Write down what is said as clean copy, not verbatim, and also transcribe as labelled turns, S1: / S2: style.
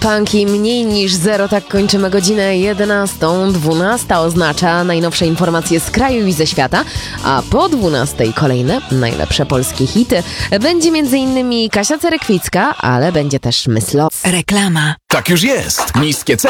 S1: Punky mniej niż 0, tak kończymy godzinę 11. 12 oznacza najnowsze informacje z kraju i ze świata, a po 12 kolejne najlepsze polskie hity. Będzie m.in. Kasia Cerekwicka, ale będzie też Myslo.
S2: Reklama.
S3: Tak już jest. Niskie ceny